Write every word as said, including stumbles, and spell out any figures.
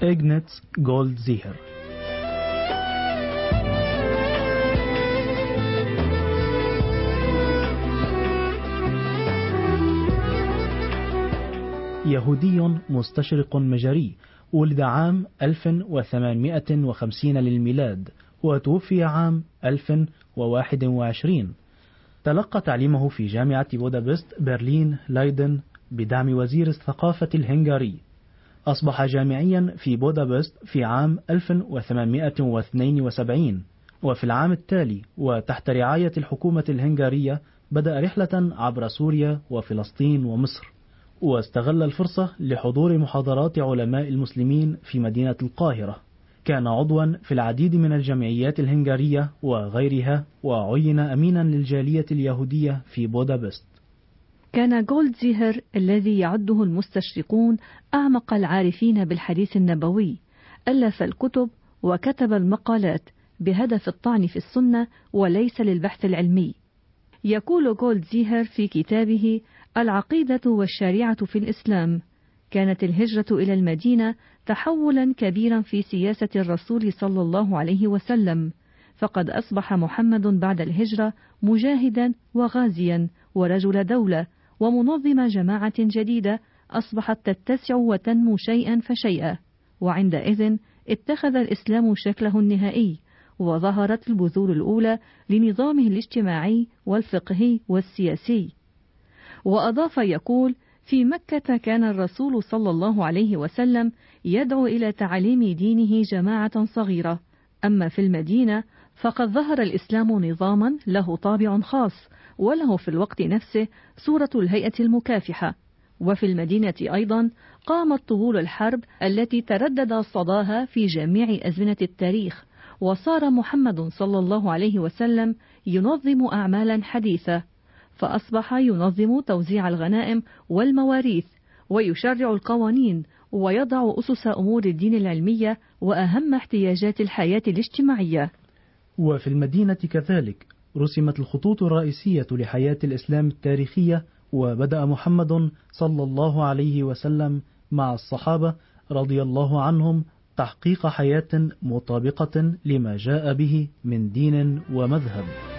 إغناتس جولدزيهر. يهودي مستشرق مجري، ولد عام ألف وثمانمائة وخمسين للميلاد وتوفي عام ألف وواحد وعشرين. تلقى تعليمه في جامعة بودابست، برلين، لايدن بدعم وزير الثقافة الهنغاري. أصبح جامعيا في بودابست في عام ألف وثمانمائة واثنين وسبعين، وفي العام التالي وتحت رعاية الحكومة الهنغارية بدأ رحلة عبر سوريا وفلسطين ومصر، واستغل الفرصة لحضور محاضرات علماء المسلمين في مدينة القاهرة. كان عضوا في العديد من الجمعيات الهنغارية وغيرها، وعين أمينا للجالية اليهودية في بودابست. كان جولدزيهر الذي يعده المستشرقون أعمق العارفين بالحديث النبوي، ألف الكتب وكتب المقالات بهدف الطعن في السنة وليس للبحث العلمي. يقول جولدزيهر في كتابه العقيدة والشريعة في الإسلام: كانت الهجرة إلى المدينة تحولا كبيرا في سياسة الرسول صلى الله عليه وسلم، فقد أصبح محمد بعد الهجرة مجاهدا وغازيا ورجل دولة ومنظم جماعة جديدة أصبحت تتسع وتنمو شيئا فشيئا، وعندئذ اتخذ الإسلام شكله النهائي، وظهرت البذور الأولى لنظامه الاجتماعي والفقهي والسياسي. وأضاف يقول: في مكة كان الرسول صلى الله عليه وسلم يدعو إلى تعليم دينه جماعة صغيرة، أما في المدينة فقد ظهر الإسلام نظاما له طابع خاص وله في الوقت نفسه صورة الهيئة المكافحة. وفي المدينة أيضا قامت طبول الحرب التي تردد صداها في جميع أزمنة التاريخ، وصار محمد صلى الله عليه وسلم ينظم أعمالا حديثة، فأصبح ينظم توزيع الغنائم والمواريث ويشرع القوانين ويضع أسس أمور الدين العلمية وأهم احتياجات الحياة الاجتماعية. وفي المدينة كذلك رسمت الخطوط الرئيسية لحياة الإسلام التاريخية، وبدأ محمد صلى الله عليه وسلم مع الصحابة رضي الله عنهم تحقيق حياة مطابقة لما جاء به من دين ومذهب.